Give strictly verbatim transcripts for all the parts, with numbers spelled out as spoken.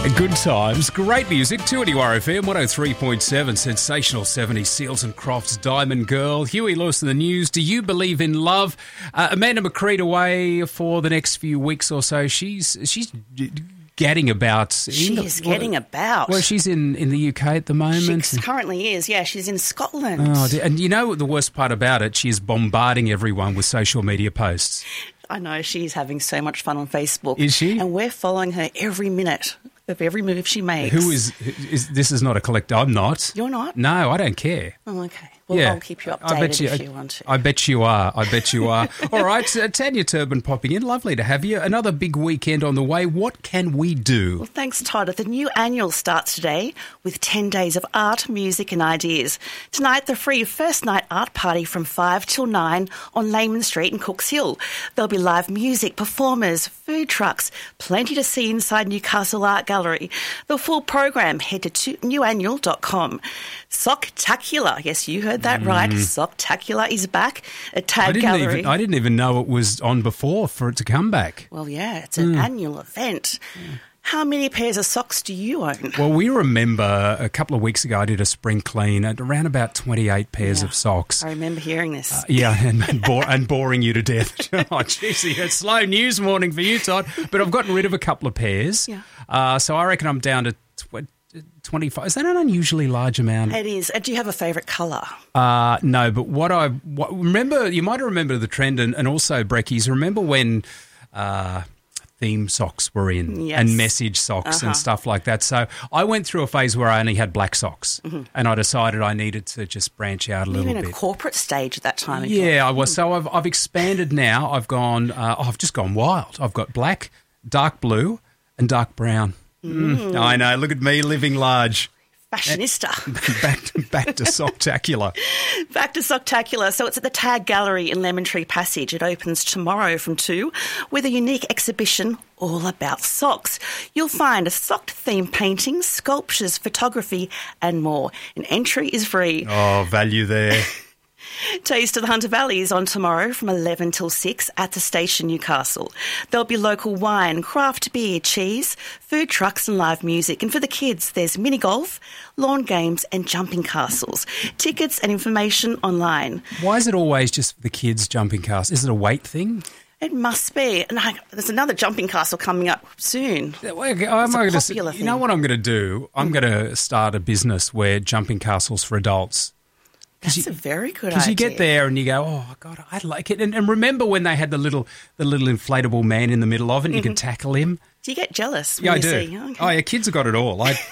Good times, great music, two eighty R F M, one oh three point seven, sensational seventies, Seals and Crofts, Diamond Girl, Huey Lewis in the news. Do you believe in love? Uh, Amanda McCreed away for the next few weeks or so. She's she's gadding about. She the, is getting well, about. Well, she's in, in the U K at the moment. She currently is, yeah. She's in Scotland. Oh, dear. And you know what the worst part about it? She is bombarding everyone with social media posts. I know, she's having so much fun on Facebook. Is she? And we're following her every minute of every move she makes. Who is, is this is not a collector. I'm not. You're not? No, I don't care. Oh, okay. Well, yeah. I'll keep you updated I bet you, if I, you want to. I bet you are. I bet you are. All right, uh, Tanya Turban popping in. Lovely to have you. Another big weekend on the way. What can we do? Well, thanks, Todd. The new annual starts today with ten days of art, music and ideas. Tonight, the free first night art party from five till nine on Layman Street in Cooks Hill. There'll be live music, performers, food trucks, plenty to see inside Newcastle Art Gallery. The full program, head to new annual dot com. Socktacular, yes, you heard that mm. right. Socktacular is back at Tag I didn't Gallery. Even, I didn't even know it was on before for it to come back. Well, yeah, it's an mm. annual event. Mm. How many pairs of socks do you own? Well, we remember a couple of weeks ago I did a spring clean at around about twenty-eight pairs yeah, of socks. I remember hearing this. Uh, yeah, and, and, bore, and boring you to death. Oh, geez, it's slow news morning for you, Todd. But I've gotten rid of a couple of pairs. Yeah. Uh, so I reckon I'm down to tw- twenty-five. Is that an unusually large amount? It is. Do you have a favourite colour? Uh, no, but what I what, remember, you might remember the trend, and, and also, Breckies, remember when uh, theme socks were in yes. and message socks uh-huh. and stuff like that. So I went through a phase where I only had black socks mm-hmm. and I decided I needed to just branch out a You're little in bit. a corporate stage at that time. Yeah, I was. So I've, I've expanded now. I've gone, uh, oh, I've just gone wild. I've got black, dark blue and dark brown. Mm. Mm. I know, look at me living large. Fashionista. back, to, back to Socktacular. Back to Socktacular. So it's at the Tag Gallery in Lemon Tree Passage. It opens tomorrow from two with a unique exhibition all about socks. You'll find a sock-themed paintings, sculptures, photography and more. And entry is free. Oh, value there. Taste of the Hunter Valley is on tomorrow from eleven till six at the station Newcastle. There'll be local wine, craft beer, cheese, food trucks and live music. And for the kids, there's mini golf, lawn games and jumping castles. Tickets and information online. Why is it always just for the kids jumping castles? Is it a weight thing? It must be. And I, there's another jumping castle coming up soon. I'm it's a gonna, popular you know what I'm going to do? I'm mm. going to start a business where jumping castles for adults. That's you, a very good idea. Because you get there and you go, oh, God, I like it. And, and remember when they had the little the little inflatable man in the middle of it and mm-hmm. you can tackle him? Do you get jealous when yeah, you I do. see? Okay. Oh, yeah, kids have got it all. I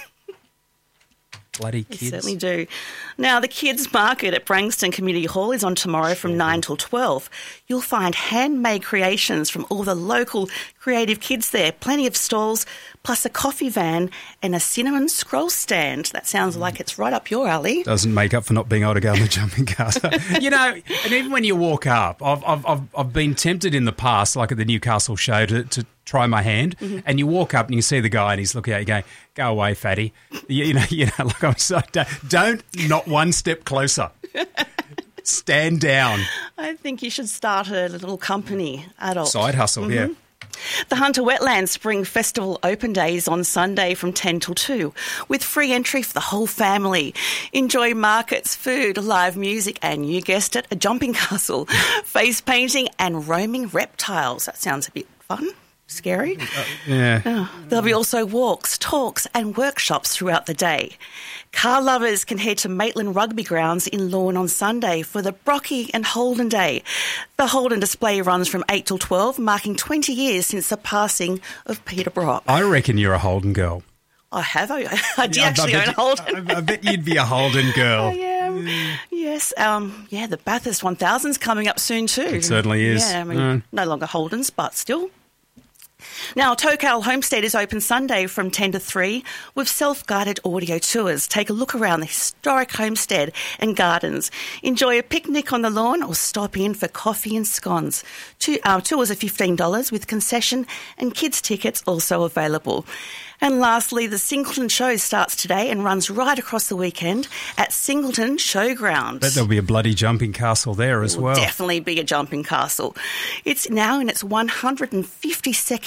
Bloody kids. They certainly do. Now, the Kids Market at Branxton Community Hall is on tomorrow from nine till twelve. You'll find handmade creations from all the local creative kids there. Plenty of stalls, plus a coffee van and a cinnamon scroll stand. That sounds like it's right up your alley. Doesn't make up for not being able to go on the jumping castle. You know, and even when you walk up, I've, I've, I've, I've been tempted in the past, like at the Newcastle show, to, to try my hand, mm-hmm. and you walk up and you see the guy and he's looking at you going, go away, fatty. You, you know, you know, like I'm so, don't, not one step closer. Stand down. I think you should start a little company, adult. Side hustle, mm-hmm. yeah. The Hunter Wetlands Spring Festival Open Day is on Sunday from ten till two with free entry for the whole family. Enjoy markets, food, live music and, you guessed it, a jumping castle, face painting and roaming reptiles. That sounds a bit fun. Scary. Uh, yeah. Oh, there'll be also walks, talks and workshops throughout the day. Car lovers can head to Maitland Rugby Grounds in Lorne on Sunday for the Brocky and Holden Day. The Holden display runs from eight till twelve, marking twenty years since the passing of Peter Brock. I reckon you're a Holden girl. I have. I, I did yeah, actually I own a Holden. I, I bet you'd be a Holden girl. I am. Mm. Yes. Um, yeah, the Bathurst one thousand's coming up soon too. It certainly is. Yeah, I mean, mm. no longer Holdens, but still. Now, Tokal Homestead is open Sunday from ten to three with self-guided audio tours. Take a look around the historic homestead and gardens. Enjoy a picnic on the lawn or stop in for coffee and scones. Two, uh, tours are fifteen dollars with concession and kids' tickets also available. And lastly, the Singleton Show starts today and runs right across the weekend at Singleton Showground. Bet there'll be a bloody jumping castle there as well. Definitely be a jumping castle. It's now in its one hundred fifty-second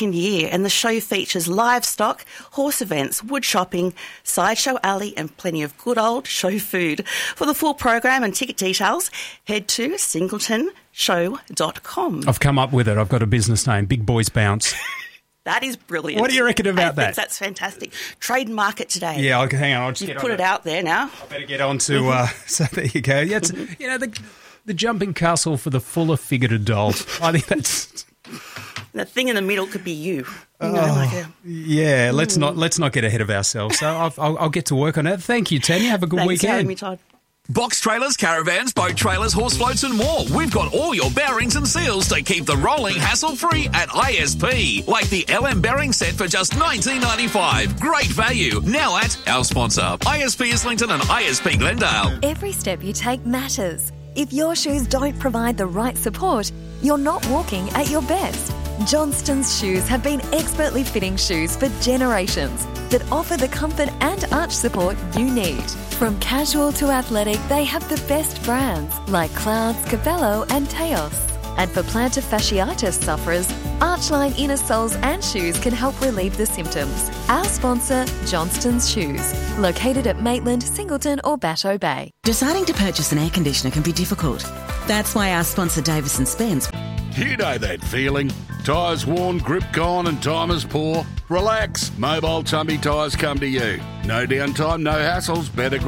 second year, and the show features livestock, horse events, wood shopping, sideshow alley, and plenty of good old show food. For the full program and ticket details, head to singleton show dot com. I've come up with it. I've got a business name, Big Boys Bounce. That is brilliant. What do you reckon about I that? Think that's fantastic. Trademark it today. Yeah, I'll, hang on. I'll just you get put on it out there now. I better get on to. Uh, so there you go. Yeah, it's, you know, the the jumping castle for the fuller figured adult. I think that's. The thing in the middle could be you. you Oh, know, like a, yeah, let's not let's not get ahead of ourselves. So I'll, I'll, I'll get to work on it. Thank you, Tanya. Have a good thanks for having weekend. me, Todd. Box trailers, caravans, boat trailers, horse floats and more. We've got all your bearings and seals to keep them rolling hassle-free at I S P. Like the L M bearing set for just nineteen ninety-five. Great value. Now at our sponsor, I S P Islington and I S P Glendale. Every step you take matters. If your shoes don't provide the right support, you're not walking at your best. Johnston's Shoes have been expertly fitting shoes for generations that offer the comfort and arch support you need. From casual to athletic, they have the best brands like Clouds, Cabello and Teos. And for plantar fasciitis sufferers, Archline inner soles and shoes can help relieve the symptoms. Our sponsor, Johnston's Shoes, located at Maitland, Singleton or Batteau Bay. Deciding to purchase an air conditioner can be difficult. That's why our sponsor, Davis and Spence. You know that feeling. Tyres worn, grip gone and time is poor. Relax. Mobile Tumby Tyres come to you. No downtime, no hassles, better